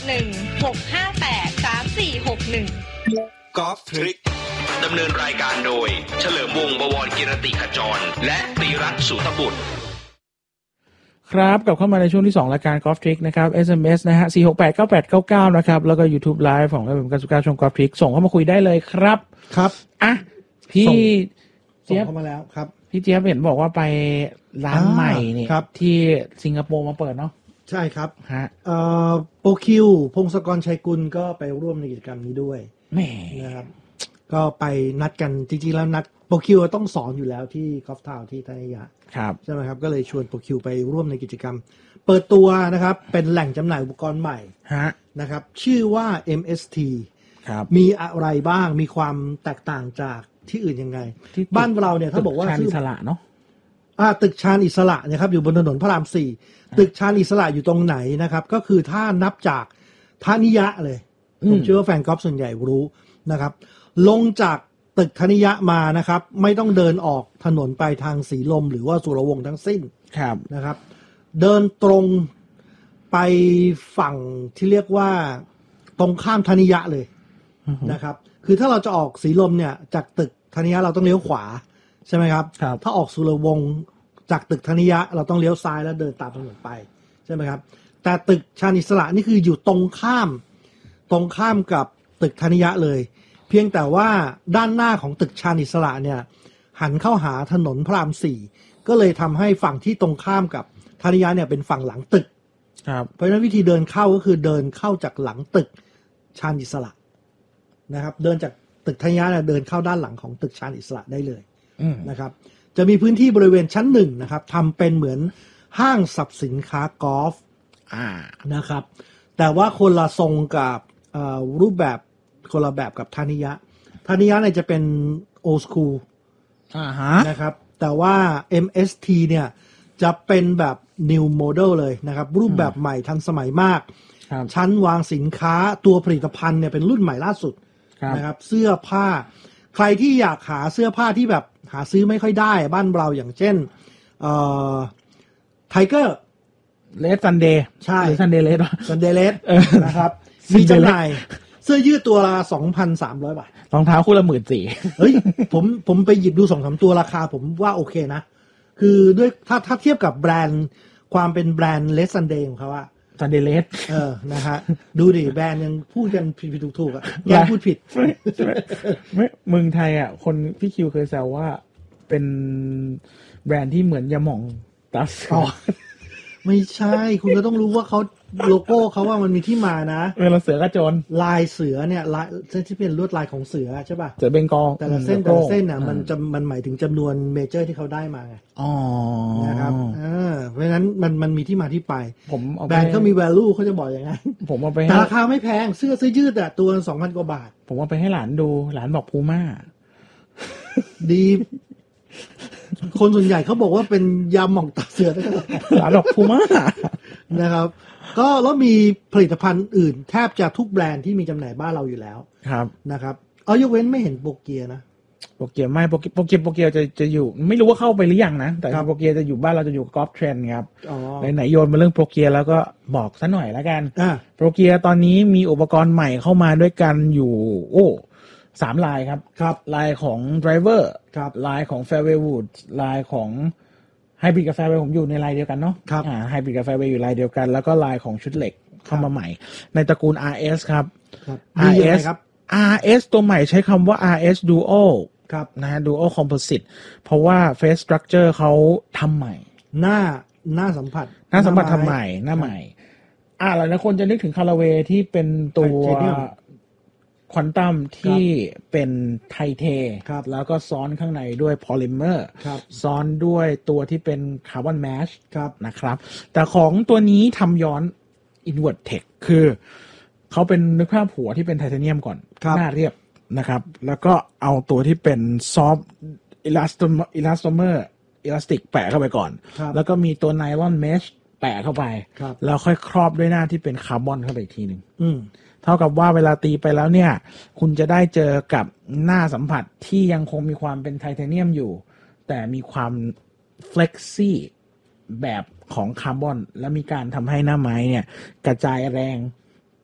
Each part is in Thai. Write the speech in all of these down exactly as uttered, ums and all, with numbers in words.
หนึ่ง หก ห้า แปด สาม สี่ หก หนึ่งกอล์ฟทริคดำเนินรายการโดยเฉลิมวงศ์บวรกิรติขจรและตีรัตน์สุทธบุตรครับกลับเข้ามาในช่วงที่สองรายการ Golf Trick นะครับ เอส เอ็ม เอส นะฮะ สี่ หก แปด เก้า แปด เก้า เก้า นะครับแล้วก็ YouTube Live ของเราเป็นการสุการช่วง Golf Trick ส่งเข้ามาคุยได้เลยครับครับอ่ะพี่เจี๊ยบเข้ามาแล้วครับพี่เจี๊ยบเห็นบอกว่าไปร้านใหม่นี่ที่สิงคโปร์มาเปิดเนาะใช่ครับฮะเอ่อโปรคิวพงศกรชัยกุลก็ไปร่วมในกิจกรรมนี้ด้วยแหมนะครับก็ไปนัดกันจริงๆแล้วนัดโปรคิวต้องสอนอยู่แล้วที่กอล์ฟทาวน์ที่ธัญญาครับใช่ไหมครับก็เลยชวนโปรคิวไปร่วมในกิจกรรมเปิดตัวนะครับเป็นแหล่งจำหน่ายอุปกรณ์ใหม่นะครับชื่อว่า เอ็ม เอส ทีครับมีอะไรบ้างมีความแตกต่างจากที่อื่นยังไงบ้านเราเนี่ยถ้าบอกว่าตึกชานอิสระเนาะอ่าตึกชานอิสระเนี่ยครับอยู่บนถนนพระรามสี่ตึกชานอิสระอยู่ตรงไหนนะครับก็คือถ้านับจากธนิยะเลยผมเชื่อว่าแฟนกอล์ฟส่วนใหญ่รู้นะครับลงจากตึกธนิยะมานะครับไม่ต้องเดินออกถนนไปทางสีลมหรือว่าสุรวงศ์ทั้งสิ้นนะครับเดินตรงไปฝั่งที่เรียกว่าตรงข้ามธนิยะเลยนะครับคือถ้าเราจะออกสีลมเนี่ยจากตึกธนิยะเราต้องเลี้ยวขวาใช่ไหมครับถ้าออกสุรวงศ์จากตึกธนิยะเราต้องเลี้ยวซ้ายแล้วเดินตามถนนไปใช่ไหมครับแต่ตึกชานอิสระนี่คืออยู่ตรงข้ามตรงข้ามกับตึกธนิยะเลยเพียงแต่ว่าด้านหน้าของตึกชานอิสระเนี่ยหันเข้าหาถนนพระรามสี่ก็เลยทำให้ฝั่งที่ตรงข้ามกับธนิยะเนี่ยเป็นฝั่งหลังตึกเพราะฉะนั้นวิธีเดินเข้าก็คือเดินเข้าจากหลังตึกชานอิสระนะครับเดินจากตึกธนิยะเนี่ยเดินเข้าด้านหลังของตึกชานอิสระได้เลยนะครับจะมีพื้นที่บริเวณชั้นหนึ่งนะครับทำเป็นเหมือนห้างสรรพสินค้ากอล์ฟนะครับแต่ว่าคนละทรงกับรูปแบบคนละแบบกับธนิยะธนิยะเนี่ยจะเป็นโอสคูลนะครับแต่ว่า เอ็ม เอส ที เนี่ยจะเป็นแบบ new model เลยนะครับรูปแบบใหม่ทันสมัยมากชั้นวางสินค้าตัวผลิตภัณฑ์เนี่ยเป็นรุ่นใหม่ล่าสุดนะครับเสื้อผ้าใครที่อยากหาเสื้อผ้าที่แบบหาซื้อไม่ค่อยได้บ้านเราอย่างเช่นเอ่อไทเกอร์เลสซันเดย์ใช่ซันเดย์เลสซันเดย์เลสนะครับมีจำหน่ายเสื้อยืดตัวละ สองพันสามร้อย บาทรองเท้าคู่ละ หนึ่งหมื่นสี่พันเฮ้ยผมผมไปหยิบดู สองสาม ตัวราคาผมว่าโอเคนะคือด้วยถ้าถ้าเทียบกับแบรนด์ความเป็นแบรนด์เลสซันเดย์ของเขาอะซันเดย์เลสเออนะฮะดูดิแบรนด์ยังพูดกันผิดๆถูกๆอ่ะยังพูดผิดไม่เมืองไทยอ่ะคนพี่คิวเคยแซวว่าเป็นแบรนด์ที่เหมือนยาหม่องตัสอ๋อไม่ใช่คุณก็ต้องรู้ว่าเขาโลโก้เขาว่ามันมีที่มานะเวลาเสือกระโจนลายเสือเนี่ยลายที่เป็นลวดลายของเสือใช่ป่ะเสือเบงกอลแต่ละเส้นแต่ละเส้นน่ะมันจะมันหมายถึงจำนวนเมเจอร์ที่เขาได้มาไงอ๋อนะครับอ่าเพราะฉะนั้นมันมันมีที่มาที่ไปผมแบรนด์เขามี value เขาจะบอกอย่างนั้นผมเอาไปแต่ราคาไม่แพงเสื้อเสื้อยืดอ่ะตัว สองพัน กว่าบาทผมเอาไปให้หลานดูหลานบอกพูม่าดีคนส่วนใหญ่เขาบอกว่าเป็นยาหม่องตาเสือหลานบอกพูม่านะครับก็แล้วมีผลิตภัณฑ์อื่นแทบจะทุกแบรนด์ที่มีจำหน่ายบ้านเราอยู่แล้วครับนะครับเอายกเว้นไม่เห็นโปเกียนะโปเกียไม่โปเกียโปเกียโปเกียจะจะอยู่ไม่รู้ว่าเข้าไปหรือยังนะแต่โปเกียจะอยู่บ้านเราจะอยู่กอล์ฟเทรนด์ครับไหนๆโยนมาเรื่องโปเกียแล้วก็บอกซะหน่อยแล้วกันโปเกียตอนนี้มีอุปกรณ์ใหม่เข้ามาด้วยกันอยู่โอ้สามลายครับครับลายของ driver ครับลายของ fairway wood ลายของไฮบริดกับแฟร์เวย์ผมอยู่ในลายเดียวกันเนาะครับอ่าไฮบริดกับแฟร์เวย์อยู่ลายเดียวกันแล้วก็ลายของชุดเหล็กเข้ามาใหม่ในตระกูล อาร์ เอส ครับอาร์ เอสครับ อาร์ เอส ตัวใหม่ใช้คำว่า อาร์ เอส Duo ครับนะฮะ Duo Composite เพราะว่า face structure เขาทำใหม่หน้าหน้าสัมผัสหน้าสัมผัสทำใหม่หน้าใหม่อ่าหลายนะคนจะนึกถึงคาราเวย์ที่เป็นตัวควอนตัมที่เป็นไทเทแล้วก็ซ้อนข้างในด้วยพอลิเมอร์ซ้อนด้วยตัวที่เป็นคาร์บอนแมชนะครับแต่ของตัวนี้ทำย้อน Inward Tech คือเขาเป็นนึกภาพหัวที่เป็นไทเทเนียมก่อนหน้าเรียบนะครับแล้วก็เอาตัวที่เป็นซอฟต์อิลาสโตมอิลาสโตเมอร์อิลาสติกแปะเข้าไปก่อนแล้วก็มีตัวไนลอนเมชแปะเข้าไปแล้วค่อยครอบด้วยหน้าที่เป็นคาร์บอนเข้าไปอีกทีหนึ่งเท่ากับว่าเวลาตีไปแล้วเนี่ยคุณจะได้เจอกับหน้าสัมผัสที่ยังคงมีความเป็นไทเทเนียมอยู่แต่มีความเฟล็กซี่แบบของคาร์บอนและมีการทำให้หน้าไม้เนี่ยกระจายแรง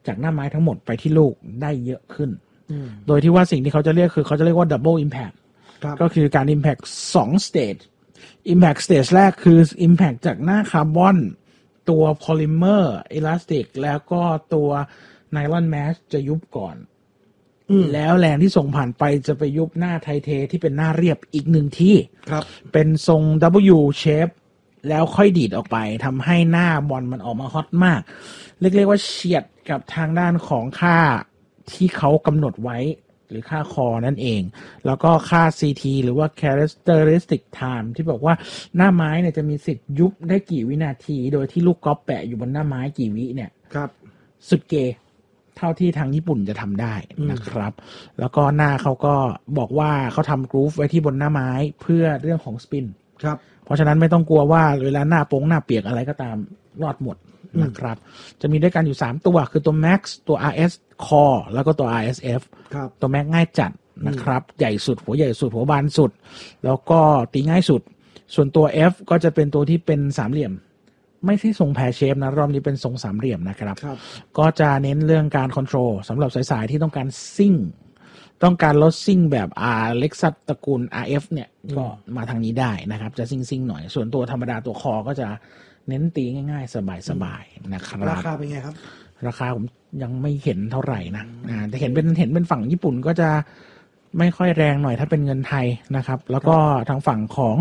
จากหน้าไม้ทั้งหมดไปที่ลูกได้เยอะขึ้นโดยที่ว่าสิ่งที่เขาจะเรียกคือเขาจะเรียกว่า double impact ก็คือการ impact สอง stage impact stage แรกคือ impact จากหน้าคาร์บอนตัวโพลิเมอร์อิลาสติกแล้วก็ตัวไนลอนแมชจะยุบก่อนแล้วแรงที่ส่งผ่านไปจะไปยุบหน้าไทเทที่เป็นหน้าเรียบอีกหนึ่งที่เป็นทรง W shape แล้วค่อยดีดออกไปทำให้หน้าบอลมันออกมาฮอตมากเรียกว่าเฉียดกับทางด้านของค่าที่เขากำหนดไว้หรือค่าคอนั่นเองแล้วก็ค่า ซี ที หรือว่า characteristic time ที่บอกว่าหน้าไม้เนี่ยจะมีสิทธิ์ยุบได้กี่วินาทีโดยที่ลูกกอล์ฟแปะอยู่บนหน้าไม้กี่วิเนี่ยครับสุดเกเท่าที่ทางญี่ปุ่นจะทำได้นะครับแล้วก็หน้าเขาก็บอกว่าเขาทำกรูฟไว้ที่บนหน้าไม้เพื่อเรื่องของสปินครับเพราะฉะนั้นไม่ต้องกลัวว่าเวลาหน้าโป้งหน้าเปียกอะไรก็ตามรอดหมดนะครับจะมีด้วยกันอยู่สามตัวคือตัว Max ตัว อาร์ เอส Core แล้วก็ตัว อาร์ เอส เอฟ ตัว Max ง่ายจัดนะครับใหญ่สุดหัวใหญ่สุดหัวบานสุดแล้วก็ตีง่ายสุดส่วนตัว F ก็จะเป็นตัวที่เป็นสามเหลี่ยมไม่ใช่ทรงแพรเชฟนะรอบนี้เป็นทรงสามเหลี่ยมนะครับก็จะเน้นเรื่องการคอนโทรลสำหรับสายๆที่ต้องการซิ่งต้องการลดซิ่งแบบ R Lexus ตระกูล อาร์ เอฟ เนี่ยก็มาทางนี้ได้นะครับจะซิ่งซิ่งหน่อยส่วนตัวธรรมดาตัวคอก็จะเน้นตีง่ายๆสบายๆนะครับราคาเป็นไงครับราคาผมยังไม่เห็นเท่าไหร่นะอ่าแต่เห็นเป็นเห็นเป็นฝั่งญี่ปุ่นก็จะไม่ค่อยแรงหน่อยถ้าเป็นเงินไทยนะครับแล้วก็ทางฝั่งของ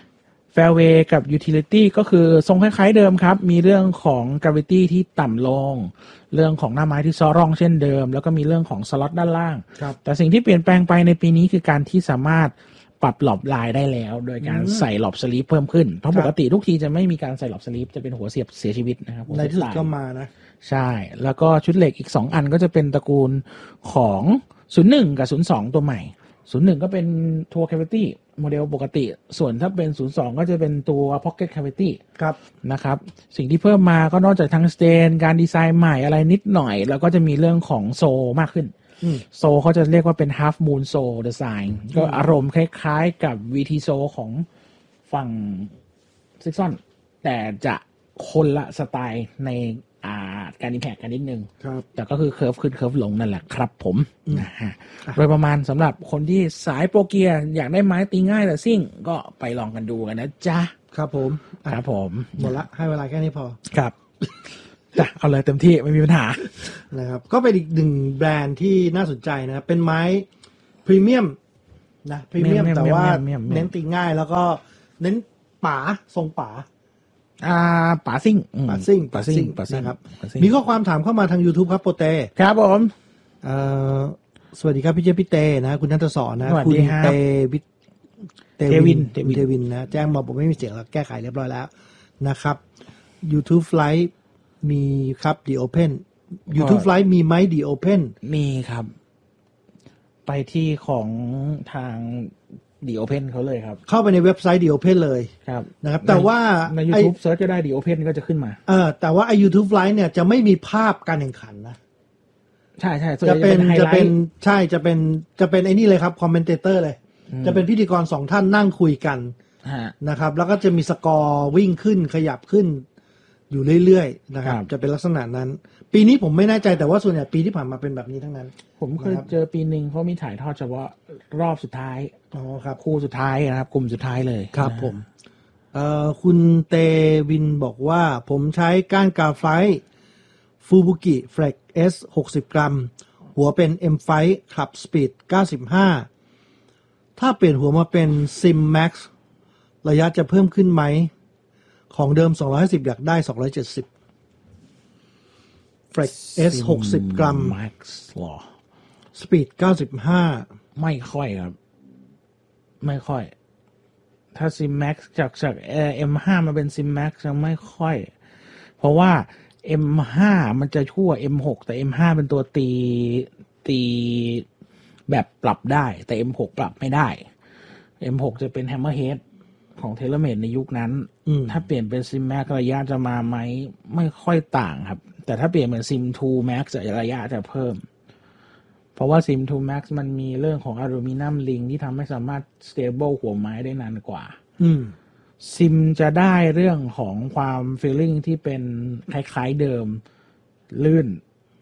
Fairway กับ Utility ก็คือทรงคล้ายๆเดิมครับมีเรื่องของ Gravity ที่ต่ำลงเรื่องของหน้าไม้ที่ซ้อร่องเช่นเดิมแล้วก็มีเรื่องของสล็อตด้านล่างแต่สิ่งที่เปลี่ยนแปลงไปในปีนี้คือการที่สามารถปรับหลอบลายได้แล้วโดยการใส่หลอบสลีปเพิ่มขึ้นเพราะปกติทุกทีจะไม่มีการใส่หลอบสลีปจะเป็นหัวเสียบเสียชีวิตนะครับในที่สุดก็มานะใช่แล้วก็ชุดเหล็กอีกสองอันก็จะเป็นตระกูลของศูนย์หนึ่งกับศูนย์สองตัวใหม่ศูนย์หนึ่งก็เป็นทัวร์แควิตี้โมเดลปกติส่วนถ้าเป็นศูนย์สองก็จะเป็นตัว Pocket Cavity ครับนะครับสิ่งที่เพิ่มมาก็นอกจากทั้งสเตนการดีไซน์ใหม่อะไรนิดหน่อยแล้วก็จะมีเรื่องของโซมากขึ้นโซเขาจะเรียกว่าเป็น Half Moon Soul Design ก็อารมณ์คล้ายๆกับ วี ที Soul ของฝั่งซิกซอนแต่จะคนละสไตล์ในการอิมแพคกันนิดนึงแต่ก็คือเคิร์ฟขึ้นเคิร์ฟลงนั่นแหละครับผมนะฮะโดยประมาณสำหรับคนที่สายโปรเกียร์อยากได้ไม้ตีง่ายแต่ซิ่งก็ไปลองกันดูกันนะจ๊ะครับผมครับผมหมดละให้เวลาแค่นี้พอครับจ้ะเอาเลยเต็มที่ไม่มีปัญหานะครับก็เป็นอีกหนึ่งแบรนด์ที่น่าสนใจนะเป็นไม้พรีเมียมนะพรีเมียมแต่ว่าเน้นตีง่ายแล้วก็เน้นป๋าทรงป๋าอ่าป๋าซิ่งป๋าซิ่งป๋าซิ่งป๋าซิ่งครับมีข้อความถามเข้ามาทาง YouTube ครับโปเต้ครับผมเอ่อสวัสดีครับพี่เจพี่เตนะคุณนันทศรนะคุณเตวิเตวินเตวินนะแจ้งมาบอกไม่มีเสียงแล้วแก้ไขเรียบร้อยแล้วนะครับ YouTube Lite มีครับ The Open YouTube Lite มีไหม The Open มีครับไปที่ของทางThe Open เขาเลยครับเข้าไปในเว็บไซต์ The Open เลยครับนะครับแต่ว่าใน YouTube เซิร์ชก็ได้ The Open ก็จะขึ้นมาเออแต่ว่าไอ้ YouTube Live เนี่ยจะไม่มีภาพการแข่งขันนะใช่ๆจะเป็นจะเป็นใช่จะเป็นจะเป็นไอ้นี่เลยครับคอมเมนเตเตอร์เลยจะเป็นพิธีกรสองท่านนั่งคุยกันนะครับแล้วก็จะมีสกอร์วิ่งขึ้นขยับขึ้นอยู่เรื่อยๆนะครับจะเป็นลักษณะนั้นปีนี้ผมไม่แน่ใจแต่ว่าส่วนใหญ่ปีที่ผ่านมาเป็นแบบนี้ทั้งนั้นผมเคยเจอปีหนึ่งเขามีถ่ายทอดเฉพาะรอบสุดท้ายอ๋อครับคู่สุดท้ายนะครับกลุ่มสุดท้ายเลยครับผมเอ่อคุณเตวินบอกว่าผมใช้ก้านกาไฟฟูบุกิเฟล็ก S หกสิบกรัมหัวเป็น M ไฟว์ คลับสปีดเก้าสิบห้าถ้าเปลี่ยนหัวมาเป็น Sim Max ระยะจะเพิ่มขึ้นไหมของเดิมสองร้อยห้าสิบอยากได้สองร้อยเจ็ดสิบเฟล็ก S หกสิบกรัม Max หรอสปีดเก้าสิบห้าไม่ค่อยครับไม่ค่อยถ้า Sim Max จากจาก เอ็ม ห้า มาเป็น Sim Max ยังไม่ค่อยเพราะว่า เอ็ม ห้า มันจะชั่ว เอ็ม หก แต่ เอ็ม ห้า เป็นตัวตีตีแบบปรับได้แต่ เอ็ม หก ปรับไม่ได้ เอ็ม หก จะเป็น Hammerhead ของ TaylorMade ในยุคนั้นถ้าเปลี่ยนเป็น Sim Max ระยะจะมาไหมไม่ค่อยต่างครับแต่ถ้าเปลี่ยนเป็น Sim ทู Max ระยะจะเพิ่มเพราะว่า Sim ทู Max มันมีเรื่องของอลูมิเนียมลิงที่ทำให้สามารถ stable หัวไม้ได้นานกว่าซิมจะได้เรื่องของความ feeling ที่เป็นคล้ายๆเดิมลื่น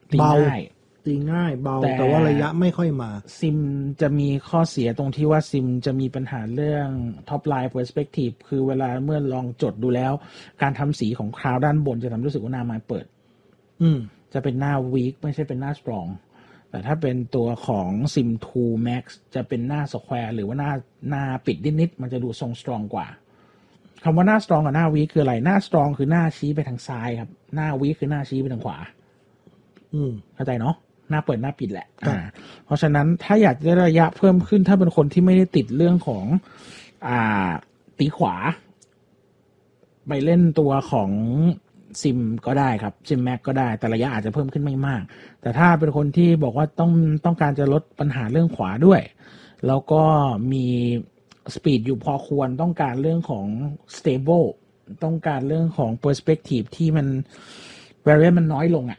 ตีง่ายตีง่ายเบาแต่, แต่ว่าระยะไม่ค่อยมาซิมจะมีข้อเสียตรงที่ว่าซิมจะมีปัญหาเรื่อง top line perspective คือเวลาเมื่อลองจดดูแล้วการทำสีของคราวด้านบนจะทำรู้สึกว่าหน้าไม้เปิดอืมจะเป็นหน้า weak ไม่ใช่เป็นหน้า strong แต่ถ้าเป็นตัวของ ซิม ทู Max จะเป็นหน้า square หรือว่าหน้าหน้าปิดนิดๆมันจะดูทรง strong กว่าคำว่าหน้า strong กับหน้า weak คืออะไรหน้า strong คือหน้าชี้ไปทางซ้ายครับหน้า weak คือหน้าชี้ไปทางขวาอืมเข้าใจเนาะหน้าเปิดหน้าปิดแหละอ่าเพราะฉะนั้นถ้าอยากได้ระยะเพิ่มขึ้นถ้าเป็นคนที่ไม่ได้ติดเรื่องของอ่าตีขวาไปเล่นตัวของซิมก็ได้ครับซิมแม็กก็ได้แต่ระยะอาจจะเพิ่มขึ้นไม่มากแต่ถ้าเป็นคนที่บอกว่าต้องต้องการจะลดปัญหาเรื่องขวาด้วยแล้วก็มีสปีดอยู่พอควรต้องการเรื่องของ stable ต้องการเรื่องของ perspective ที่มัน variance มันน้อยลงอ่ะ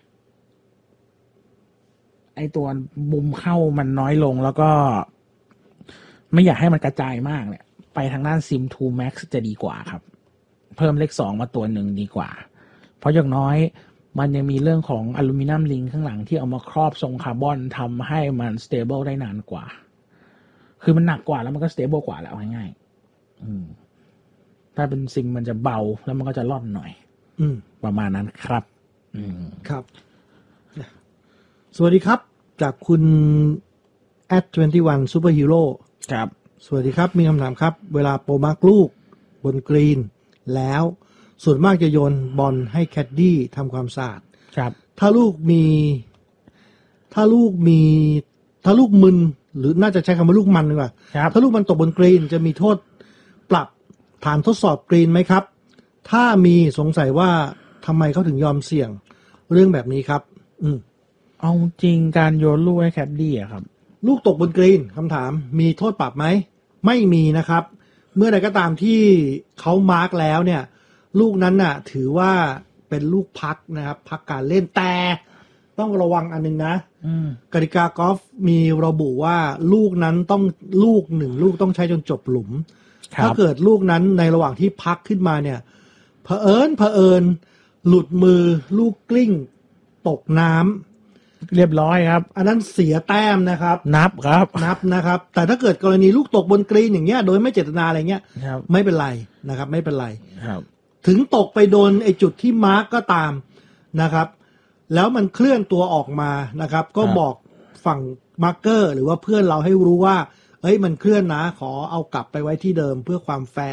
ไอตัวมุมเข้ามันน้อยลงแล้วก็ไม่อยากให้มันกระจายมากเนี่ยไปทางด้าน ซิม ทู Max จะดีกว่าครับเพิ่มเลขสองมาตัวหนึ่งดีกว่าเพราะอย่างน้อยมันยังมีเรื่องของอลูมิเนียมลิงข้างหลังที่เอามาครอบทรงคาร์บอนทำให้มัน stable ได้นานกว่าคือมันหนักกว่าแล้วมันก็ stable กว่าแล้วง่ายๆอืมถ้าเป็นซิมมันจะเบาแล้วมันก็จะล่อนหน่อยอืมประมาณนั้นครับอืมครับสวัสดีครับจากคุณ แอท ยี่สิบเอ็ด Superhero ครับสวัสดีครับมีคำถามครับเวลาโปรมาร์กลูกบนกรีนแล้วส่วนมากจะโยนบอลให้แคดดี้ทำความสะอาดครับถ้าลูกมีถ้าลูกมีถ้าลูกมึนหรือน่าจะใช้คำว่าลูกมันดีกว่าถ้าลูกมันตกบนกรีนจะมีโทษปรับฐานทดสอบกรีนไหมครับถ้ามีสงสัยว่าทำไมเขาถึงยอมเสี่ยงเรื่องแบบนี้ครับอืมเอาจริงการโยนลูกให้แคดดี้อะครับลูกตกบนกรีนคำถามมีโทษปรับไหมไม่มีนะครับเมื่อใดก็ตามที่เขามาร์กแล้วเนี่ยลูกนั้นน่ะถือว่าเป็นลูกพักนะครับพักการเล่นแต่ต้องระวังอันนึงนะกติกากอล์ฟมีระบุว่าลูกนั้นต้องลูกหนึ่งลูกต้องใช้จนจบหลุมถ้าเกิดลูกนั้นในระหว่างที่พักขึ้นมาเนี่ยเผอิญเผอิญหลุดมือลูกกลิ้งตกน้ำเรียบร้อยครับอันนั้นเสียแต้มนะครับนับครับนับนะครับแต่ถ้าเกิดกรณีลูกตกบนกรีนอย่างเงี้ยโดยไม่เจตนาอะไรเงี้ยไม่เป็นไรนะครับไม่เป็นไรครับถึงตกไปโดนไอ้จุดที่มาร์กก็ตามนะครับแล้วมันเคลื่อนตัวออกมานะครับก็บอกฝั่งมาร์กเกอร์หรือว่าเพื่อนเราให้รู้ว่าเอ้ยมันเคลื่อนนะขอเอากลับไปไว้ที่เดิมเพื่อความแฟร์